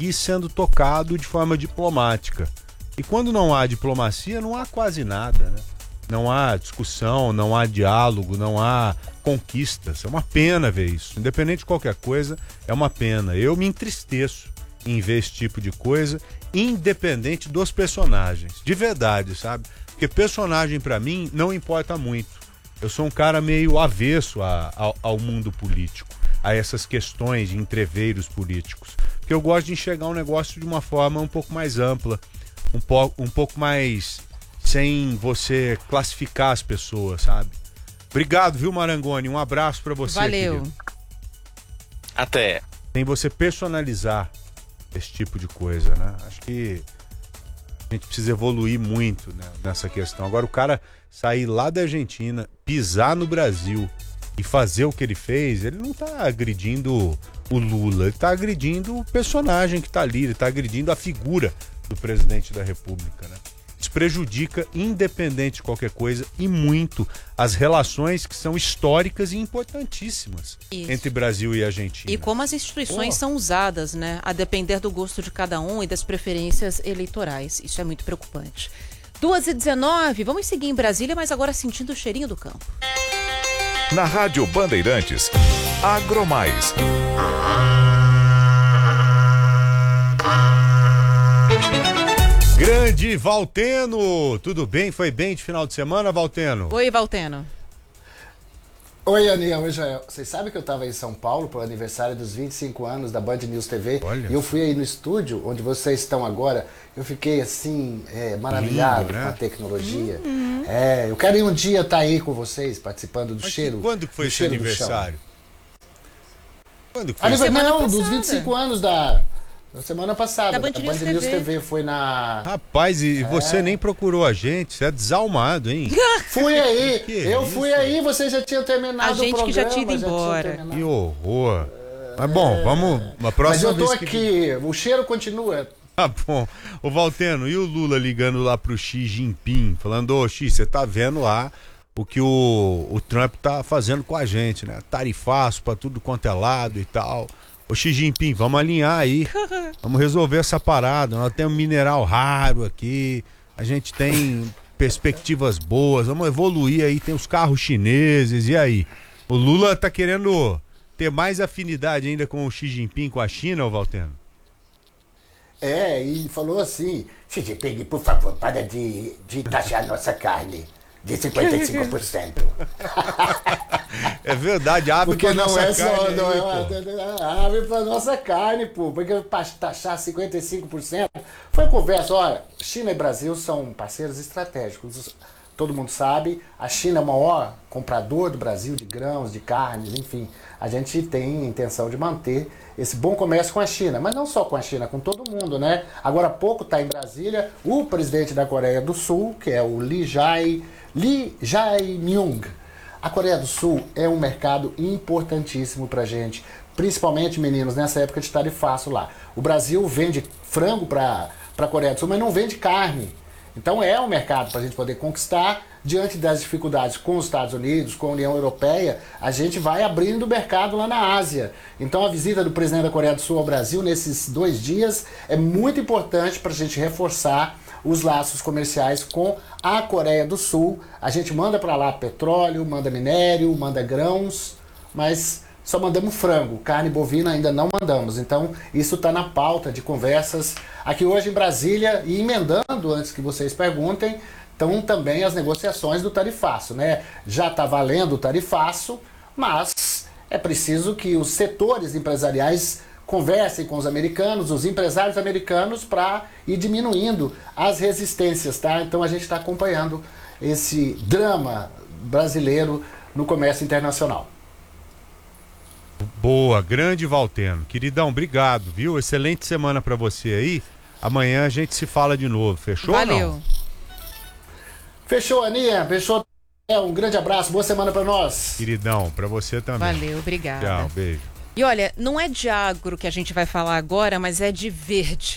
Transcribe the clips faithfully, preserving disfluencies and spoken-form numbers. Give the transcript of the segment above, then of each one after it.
seguir sendo tocado de forma diplomática. E quando não há diplomacia, não há quase nada, né? Não há discussão, não há diálogo, não há conquistas. É uma pena ver isso. Independente de qualquer coisa, é uma pena. Eu me entristeço em ver esse tipo de coisa, independente dos personagens. De verdade, sabe? Porque personagem, pra mim, não importa muito. Eu sou um cara meio avesso a, a, ao mundo político, a essas questões de entreveiros políticos. Porque eu gosto de enxergar um negócio de uma forma um pouco mais ampla, um, po, um pouco mais sem você classificar as pessoas, sabe? Obrigado, viu, Marangoni? Um abraço pra você, valeu. Querido. Até. Tem você personalizar esse tipo de coisa, né? Acho que a gente precisa evoluir muito, né, nessa questão. Agora, o cara sair lá da Argentina, pisar no Brasil e fazer o que ele fez, ele não tá agredindo o Lula, ele tá agredindo o personagem que tá ali, ele tá agredindo a figura do presidente da República, né? Isso prejudica, independente de qualquer coisa, e muito as relações que são históricas e importantíssimas Isso. entre Brasil e Argentina. E como as instituições Pô. são usadas, né, a depender do gosto de cada um e das preferências eleitorais. Isso é muito preocupante. duas e dezenove, vamos seguir em Brasília, mas agora sentindo o cheirinho do campo. Na Rádio Bandeirantes, Agromais. Grande Valteno, tudo bem? Foi bem de final de semana, Valteno? Oi, Valteno. Oi, Aninha, oi, Jael. Vocês sabem que eu estava em São Paulo para o aniversário dos vinte e cinco anos da Band News T V? Olha. E eu fui aí no estúdio, onde vocês estão agora. Eu fiquei, assim, é, maravilhado Lindo, né? com a tecnologia. Uhum. É, eu quero ir um dia estar tá aí com vocês, participando do Mas cheiro. que, quando que foi esse aniversário? Quando que foi? Aniversário, Semana não, passada. dos vinte e cinco anos da... Da semana passada, Da Band a News Band News T V. T V foi na... Rapaz, e você nem procurou a gente, você é desalmado, hein? Fui aí, Que eu isso? fui aí, você já tinha terminado A gente o programa. que já tinha ido tinha embora. terminado. Que horror. Mas bom, vamos, uma próxima Mas eu tô vez que... aqui, o cheiro continua. Tá bom. Ô, Valteno, e o Lula ligando lá pro Xi Jinping, falando, ô, Xi, você tá vendo lá o que o, o Trump tá fazendo com a gente, né? Tarifaço pra tudo quanto é lado e tal. Ô, Xi Jinping, vamos alinhar aí, vamos resolver essa parada, nós temos mineral raro aqui, a gente tem perspectivas boas, vamos evoluir aí, tem os carros chineses, e aí? O Lula tá querendo ter mais afinidade ainda com o Xi Jinping, com a China, ô Valteno? É, e falou assim, Xi Jinping, por favor, para de, de taxar nossa carne de cinquenta e cinco por cento. É verdade, abre Porque pra não nossa é só, carne não aí, é pô. uma, abre pra nossa carne, pô, porque para taxar cinquenta e cinco por cento foi conversa, olha, China e Brasil são parceiros estratégicos, todo mundo sabe, a China é o maior comprador do Brasil de grãos, de carnes, enfim, a gente tem intenção de manter esse bom comércio com a China, mas não só com a China, com todo mundo, né? Agora há pouco está em Brasília o presidente da Coreia do Sul, que é o Lee Jae, Lee Jae-myung. A Coreia do Sul é um mercado importantíssimo pra gente, principalmente, meninos, nessa época de tarifaço lá. O Brasil vende frango para a Coreia do Sul, mas não vende carne. Então é um mercado para a gente poder conquistar. Diante das dificuldades com os Estados Unidos, com a União Europeia, a gente vai abrindo o mercado lá na Ásia. Então a visita do presidente da Coreia do Sul ao Brasil nesses dois dias é muito importante para a gente reforçar os laços comerciais com a Coreia do Sul. A gente manda para lá petróleo, manda minério, manda grãos, mas só mandamos frango, carne bovina ainda não mandamos. Então isso está na pauta de conversas aqui hoje em Brasília. E emendando, antes que vocês perguntem, estão também as negociações do tarifaço, né? Já está valendo o tarifaço, mas é preciso que os setores empresariais conversem com os americanos, os empresários americanos, para ir diminuindo as resistências, tá? Então a gente está acompanhando esse drama brasileiro no comércio internacional. Boa, grande Valteno. Queridão, obrigado, viu? Excelente semana pra você aí. Amanhã a gente se fala de novo, fechou? Valeu. Ou não? Fechou, Aninha? Fechou? É, um grande abraço, boa semana pra nós. Queridão, pra você também. Valeu, obrigada. Tchau, beijo. E olha, não é de agro que a gente vai falar agora, mas é de verde.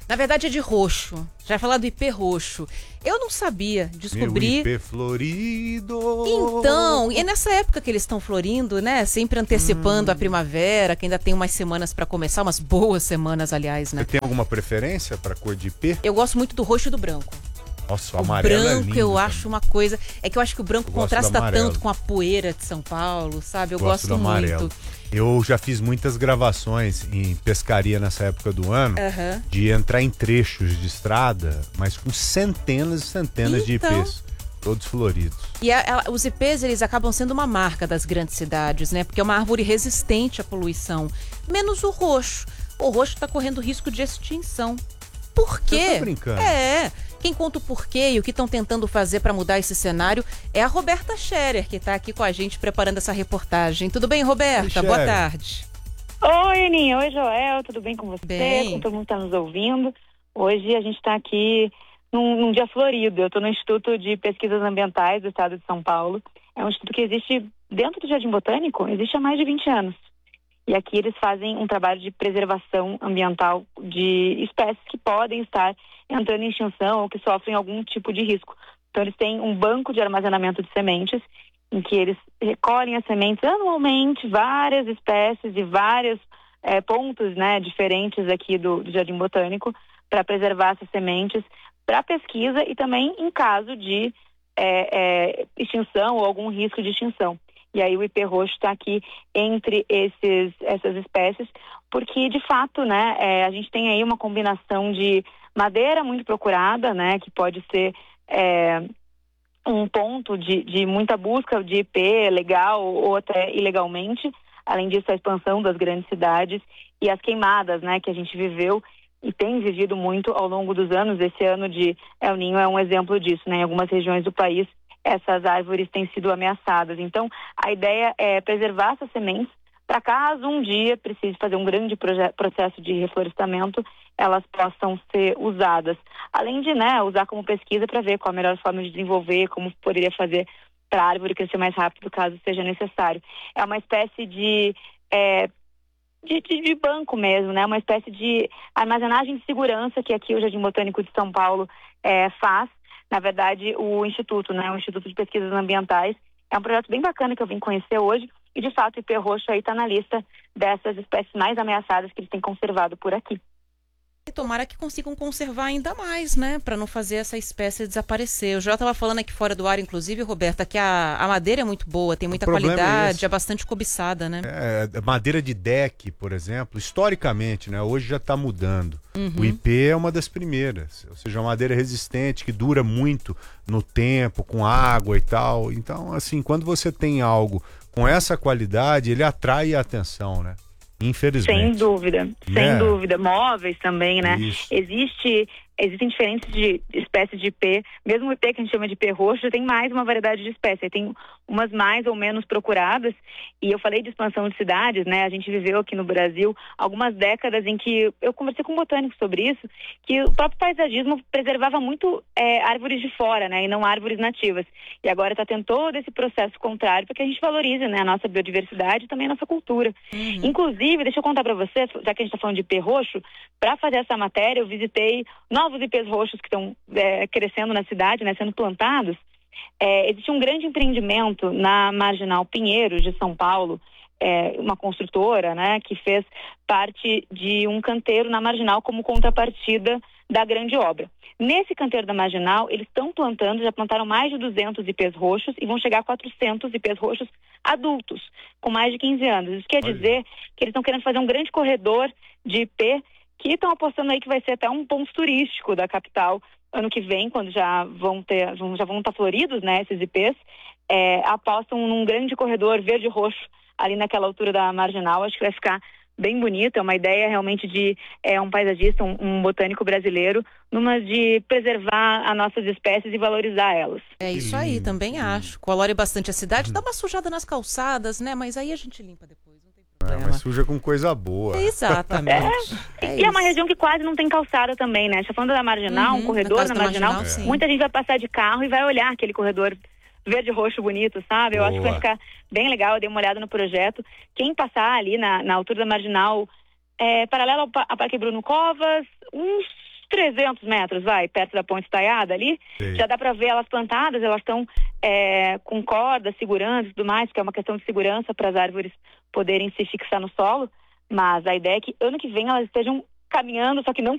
Na verdade é de roxo. Já vai falar do ipê roxo. Eu não sabia, descobri. Meu ipê florido. Então, e é nessa época que eles estão florindo, né? Sempre antecipando hum. a primavera, que ainda tem umas semanas pra começar, umas boas semanas, aliás, né? Você tem alguma preferência pra cor de ipê? Eu gosto muito do roxo e do branco. Nossa, o o amarelo branco é lindo, eu também. acho uma coisa... É que eu acho que o branco eu contrasta tanto com a poeira de São Paulo, sabe? Eu gosto, gosto do amarelo. muito. Eu já fiz muitas gravações em pescaria nessa época do ano, uhum. de entrar em trechos de estrada, mas com centenas e centenas então... de ipês, todos floridos. E a, a, os ipês, eles acabam sendo uma marca das grandes cidades, né? Porque é uma árvore resistente à poluição. Menos o roxo. O roxo está correndo risco de extinção. Por quê? Você tá brincando? É... Quem conta o porquê e o que estão tentando fazer para mudar esse cenário é a Roberta Scherer, que está aqui com a gente preparando essa reportagem. Tudo bem, Roberta? Oi, boa tarde. Oi, Aninha. Oi, Joel. Tudo bem com você? Bem. Com todo mundo está nos ouvindo. Hoje a gente está aqui num, num dia florido. Eu estou no Instituto de Pesquisas Ambientais do Estado de São Paulo. É um instituto que existe dentro do Jardim Botânico, existe há mais de vinte anos. E aqui eles fazem um trabalho de preservação ambiental de espécies que podem estar entrando em extinção ou que sofrem algum tipo de risco. Então eles têm um banco de armazenamento de sementes, em que eles recolhem as sementes anualmente, várias espécies e vários é, pontos, né, diferentes aqui do, do Jardim Botânico, para preservar essas sementes para pesquisa e também em caso de é, é, extinção ou algum risco de extinção. E aí o ipê roxo está aqui entre esses, essas espécies, porque de fato, né, é, a gente tem aí uma combinação de madeira muito procurada, né, que pode ser é, um ponto de, de muita busca de ipê legal ou até ilegalmente. Além disso, a expansão das grandes cidades e as queimadas, né, que a gente viveu e tem vivido muito ao longo dos anos. Esse ano de El Niño é um exemplo disso, né, em algumas regiões do país. Essas árvores têm sido ameaçadas. Então, a ideia é preservar essas sementes para caso um dia precise fazer um grande processo de reflorestamento, elas possam ser usadas. Além de, né, usar como pesquisa para ver qual a melhor forma de desenvolver, como poderia fazer para a árvore crescer mais rápido, caso seja necessário. É uma espécie de, é, de, de, de banco mesmo, né? Uma espécie de armazenagem de segurança que aqui o Jardim Botânico de São Paulo é, faz. Na verdade, o Instituto, né, o Instituto de Pesquisas Ambientais, é um projeto bem bacana que eu vim conhecer hoje e, de fato, o ipê roxo aí está na lista dessas espécies mais ameaçadas que eles têm conservado por aqui. E tomara que consigam conservar ainda mais, né, para não fazer essa espécie desaparecer. Eu já estava falando aqui fora do ar, inclusive, Roberta, que a, a madeira é muito boa, tem muita qualidade, é, é bastante cobiçada, né? É, madeira de deck, por exemplo, historicamente, né, hoje já está mudando. Uhum. O ipê é uma das primeiras, ou seja, uma madeira resistente que dura muito no tempo, com água e tal. Então, assim, quando você tem algo com essa qualidade, ele atrai a atenção, né? Infelizmente. Sem dúvida, sem É. dúvida. Móveis também, né? Isso. Existe, existem diferentes de, espécies de ipê. Mesmo o ipê que a gente chama de ipê roxo, já tem mais uma variedade de espécies. Tem umas mais ou menos procuradas. E eu falei de expansão de cidades, né? A gente viveu aqui no Brasil algumas décadas em que eu conversei com um botânico sobre isso, que o próprio paisagismo preservava muito é, árvores de fora, né? E não árvores nativas. E agora está tendo todo esse processo contrário para que a gente valorize, né, a nossa biodiversidade e também a nossa cultura. Uhum. Inclusive, deixa eu contar para você, já que a gente está falando de ipê roxo, para fazer essa matéria eu visitei novos ipês roxos que estão é, crescendo na cidade, né, sendo plantados. É, existe um grande empreendimento na Marginal Pinheiros de São Paulo, é, uma construtora, né, que fez parte de um canteiro na Marginal como contrapartida da grande obra. Nesse canteiro da Marginal, eles estão plantando, já plantaram mais de duzentos ipês roxos e vão chegar a quatrocentos ipês roxos adultos, com mais de quinze anos. Isso quer Olha. dizer que eles estão querendo fazer um grande corredor de ipê, que estão apostando aí que vai ser até um ponto turístico da capital ano que vem, quando já vão ter, já vão estar floridos, né, esses ipês, é, apostam num grande corredor verde-roxo ali naquela altura da Marginal. Acho que vai ficar bem bonito. É uma ideia realmente de é, um paisagista, um, um botânico brasileiro, numa de preservar as nossas espécies e valorizar elas. É isso aí, também acho. Colore bastante a cidade, dá uma sujada nas calçadas, né? Mas aí a gente limpa depois, não tem É, problema. mas suja com coisa boa. Exatamente. É, e é uma região que quase não tem calçada também, né? Está falando da Marginal, Uhum, um corredor na casa na da Marginal, Marginal, sim. muita gente vai passar de carro e vai olhar aquele corredor verde-roxo bonito, sabe? Eu Boa. acho que vai ficar bem legal. Eu dei uma olhada no projeto. Quem passar ali na, na altura da Marginal, é, paralelo ao, pa- ao Parque Bruno Covas, uns trezentos metros, vai, perto da Ponte Estaiada ali. Sim. Já dá para ver elas plantadas, elas estão é, com corda, segurando e tudo mais, porque é uma questão de segurança para as árvores poderem se fixar no solo. Mas a ideia é que ano que vem elas estejam caminhando, só que não